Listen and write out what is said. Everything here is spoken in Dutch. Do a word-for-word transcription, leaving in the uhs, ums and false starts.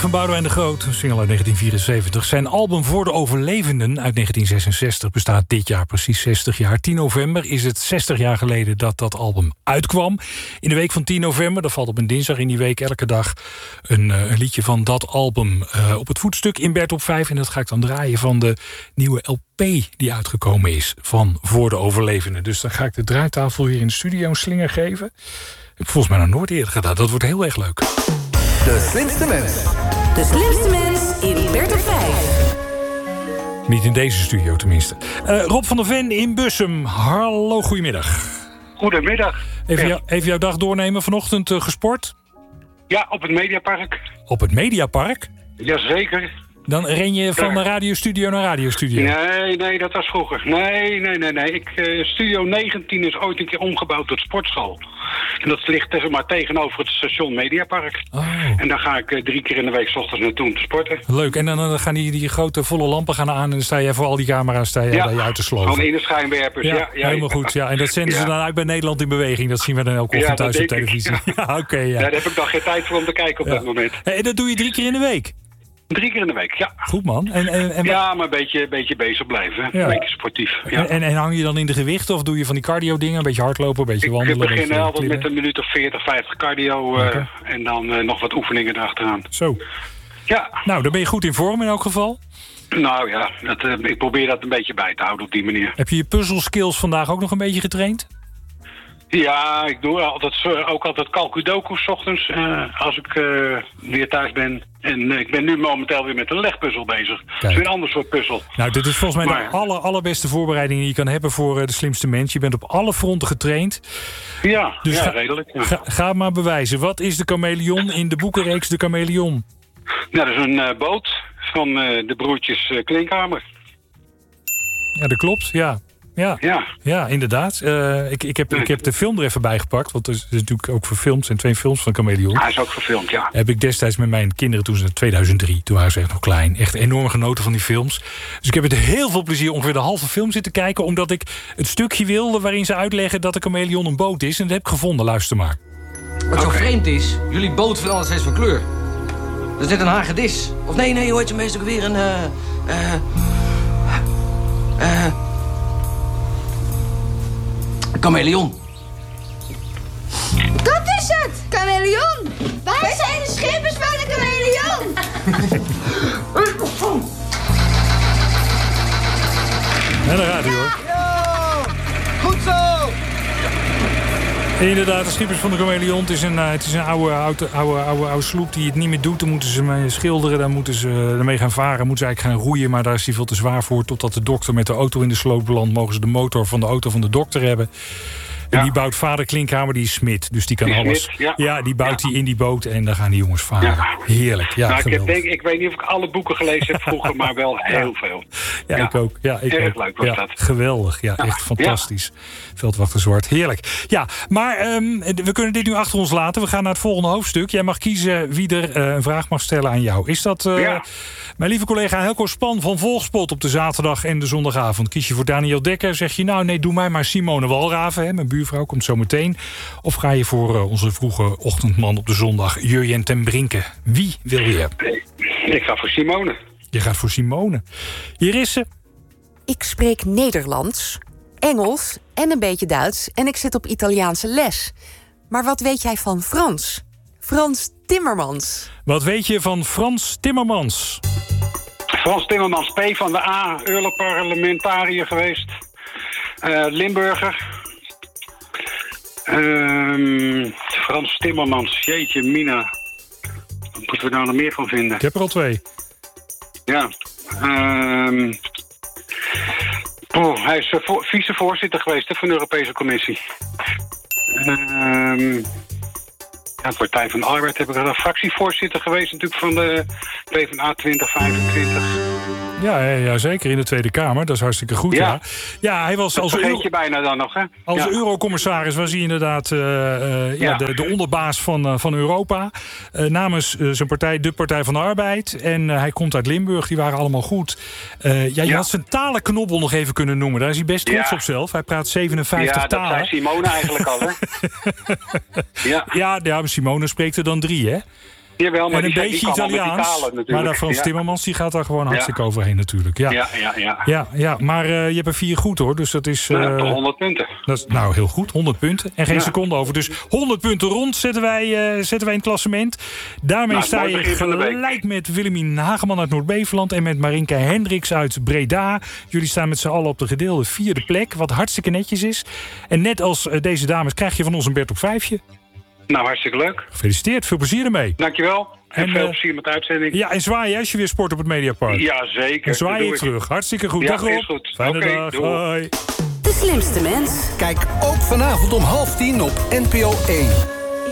van Boudewijn de Groot, een single uit negentien vierenzeventig. Zijn album Voor de Overlevenden uit negentien zesenzestig bestaat dit jaar precies zestig jaar. tien november is het zestig jaar geleden dat dat album uitkwam. In de week van tien november, dat valt op een dinsdag in die week, elke dag een, uh, een liedje van dat album uh, op het voetstuk in Bert op vijf. En dat ga ik dan draaien van de nieuwe L P die uitgekomen is van Voor de Overlevenden. Dus dan ga ik de draaitafel hier in de studio een slinger geven. Ik heb volgens mij nog nooit eerder gedaan. Dat wordt heel erg leuk. De slimste mens. De slimste mens in Bert op vijf. Niet in deze studio tenminste. Uh, Rob van der Ven in Bussum. Hallo, goedemiddag. Goedemiddag. Even, jou, even jouw dag doornemen. Vanochtend uh, gesport? Ja, op het Mediapark. Op het Mediapark? Jazeker. Dan ren je van de radiostudio naar radiostudio? Nee, nee, dat was vroeger. Nee, nee, nee, nee. Ik, uh, Studio negentien is ooit een keer omgebouwd tot sportschool. En dat ligt tegen, maar tegenover het station Mediapark. Oh. En daar ga ik uh, drie keer in de week 's ochtends naartoe om te sporten. Leuk. En dan, dan gaan die, die grote volle lampen gaan aan en dan sta je voor al die camera's sta je, ja, je uit te sloven. Gewoon in de schijnwerpers. Ja, ja, ja helemaal ja. goed. Ja. En dat zenden ze ja. dan uit bij Nederland in Beweging. Dat zien we dan elke ochtend ja, thuis op denk televisie. Ik, ja. Ja, okay, ja. Ja, daar heb ik dan geen tijd voor om te kijken op ja. dat moment. En dat doe je drie keer in de week? Drie keer in de week, ja. Goed, man. En, en, en... Ja, maar een beetje, beetje bezig blijven. Ja. Een beetje sportief. Ja. En, en, en hang je dan in de gewichten of doe je van die cardio dingen? Een beetje hardlopen, een beetje wandelen? Ik begin altijd klimmen. met een minuut of veertig, vijftig cardio. Uh, okay. En dan uh, nog wat oefeningen erachteraan. Zo. Ja. Nou, dan ben je goed in vorm in elk geval. Nou ja, dat, uh, ik probeer dat een beetje bij te houden op die manier. Heb je je puzzelskills vandaag ook nog een beetje getraind? Ja, ik doe altijd, ook altijd kalkudoku 's ochtends uh, als ik uh, weer thuis ben. En uh, ik ben nu momenteel weer met een legpuzzel bezig. Dat is weer een ander soort puzzel. Nou, dit is volgens mij maar... de aller, allerbeste voorbereiding die je kan hebben voor uh, de slimste mens. Je bent op alle fronten getraind. Ja, dus ja ga, redelijk. Ja. Ga, ga maar bewijzen. Wat is de chameleon in de boekenreeks De Chameleon? Nou, dat is een uh, boot van uh, de broertjes uh, Klinkhamer. Ja, dat klopt, ja. Ja, ja. ja inderdaad. Uh, ik, ik, heb, ik heb de film er even bij gepakt. Want er is natuurlijk ook verfilmd. Er zijn twee films van Chameleon. Hij is ook verfilmd, ja. Heb ik destijds met mijn kinderen toen ze in tweeduizend drie. Toen waren ze echt nog klein. Echt enorm genoten van die films. Dus ik heb met heel veel plezier ongeveer de halve film zitten kijken. Omdat ik het stukje wilde waarin ze uitleggen dat de chameleon een boot is. En dat heb ik gevonden. Luister maar. Wat zo okay. vreemd is, jullie boot verandert steeds van kleur. Dat is net een hagedis. Of nee, nee, hoe heet je meestal weer een... Uh, uh, uh, chameleon. Dat is het! Chameleon! Wij zijn de schippers van de chameleon! En daar gaat hij hoor. Yo! Goed zo! Inderdaad, de schippers van de chameleon. Het is een, uh, het is een oude, oude, oude, oude, oude sloep die het niet meer doet. Dan moeten ze mee schilderen, dan moeten ze ermee gaan varen. Moeten ze eigenlijk gaan roeien, maar daar is hij veel te zwaar voor. Totdat de dokter met de auto in de sloot belandt, mogen ze de motor van de auto van de dokter hebben. En ja. die bouwt vader Klinkhamer, die is smid. Dus die kan die alles. Smid, ja. ja, die bouwt hij ja. in die boot en dan gaan die jongens varen. Ja. Heerlijk. Ja, nou, ik, heb, denk, ik weet niet of ik alle boeken gelezen heb vroeger, maar wel heel ja. veel. Ja, ja, ik ook. Ja, ik Erg ook. leuk was ja, dat. Geweldig. Ja, ja. echt fantastisch. Ja. Veldwachter Zwart. Heerlijk. Ja, maar um, we kunnen dit nu achter ons laten. We gaan naar het volgende hoofdstuk. Jij mag kiezen wie er uh, een vraag mag stellen aan jou. Is dat uh, ja. mijn lieve collega Helco Span van Volgspot op de zaterdag en de zondagavond? Kies je voor Daniel Dekker? Zeg je nou nee, doe mij maar Simone Walraven. Hè, mijn buurvrouw komt zo meteen. Of ga je voor uh, onze vroege ochtendman op de zondag, Jurjen ten Brinke? Wie wil je? Ik ga voor Simone. Je gaat voor Simone. Jerisse? Ik spreek Nederlands, Engels en een beetje Duits. En ik zit op Italiaanse les. Maar wat weet jij van Frans? Frans Timmermans. Wat weet je van Frans Timmermans? Frans Timmermans, P van de A, Europarlementariër geweest. Uh, Limburger. Um, Frans Timmermans, jeetje, Mina. Wat moeten we daar nog meer van vinden? Ik heb er al twee. Ja. Um, oh, hij is uh, vicevoorzitter geweest hè, van de Europese Commissie. Um, ja, Partij van de Arbeid heb ik al fractievoorzitter geweest natuurlijk van de PvdA twintig vijfentwintig. Ja, ja, ja, zeker in de Tweede Kamer. Dat is hartstikke goed, ja. Ja, ja hij was dat als vergeet euro... je bijna dan nog, hè? Als ja. eurocommissaris was hij inderdaad uh, uh, ja, ja. De, de onderbaas van, uh, van Europa. Uh, namens uh, zijn partij, de Partij van de Arbeid. En uh, hij komt uit Limburg, die waren allemaal goed. Uh, ja, je ja. had zijn talenknobbel nog even kunnen noemen. Daar is hij best trots ja. op zelf. Hij praat zevenenvijftig ja, talen. Ja, dat zei Simone eigenlijk al, hè? ja. Ja, ja, Simone spreekt er dan drie, hè? Jawel, maar en een die, beetje die kan Italiaans. Talen, maar daar Frans ja. Timmermans die gaat daar gewoon hartstikke ja. overheen natuurlijk. Ja, ja, ja. ja. ja, ja maar uh, je hebt er vier goed hoor. Dus dat is... Uh, nou, honderd punten. Dat is, nou, heel goed. honderd punten. En geen ja. seconde over. Dus honderd punten rond zetten wij, uh, zetten wij in het klassement. Daarmee nou, sta je gelijk met Willemien Hageman uit Noord-Beveland... en met Marinka Hendricks uit Breda. Jullie staan met z'n allen op de gedeelde vierde plek. Wat hartstikke netjes is. En net als uh, deze dames krijg je van ons een Bert op vijfje. Nou, hartstikke leuk. Gefeliciteerd. Veel plezier ermee. Dankjewel. En, en veel uh, plezier met de uitzending. Ja, en zwaai als je weer sport op het Mediapark. Ja, zeker. En zwaai je terug. Hartstikke goed. Ja, dag Rob. is goed. Fijne okay, dag. Doei. Hoi. De slimste mens. Kijk ook vanavond om half tien op N P O één.